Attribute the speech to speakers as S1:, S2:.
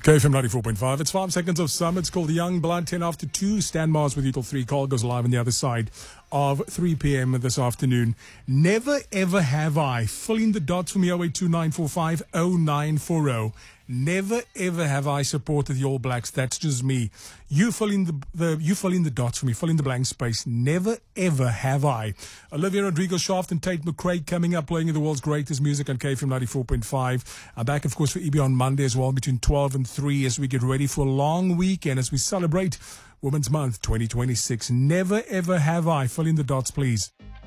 S1: KFM 94.5. It's 5 seconds of summer. It's called Young Blood, 10 after 2. Stan Mars with you till 3. Call goes live on the other side of 3 p.m. this afternoon. Never ever have I. Fill in the dots for me, 0829450940. Never ever have I supported the All Blacks. That's just me. You fill in you fill in the dots for me. Fill in the blank space. Never ever have I. Olivia Rodrigo-Shaft and Tate McRae coming up, playing the world's greatest music on KFM 94.5. I'm back, of course, for EB on Monday as well, between 12 and 3, as we get ready for a long weekend as we celebrate Women's Month 2026. Never ever have I. Fill in the dots, please.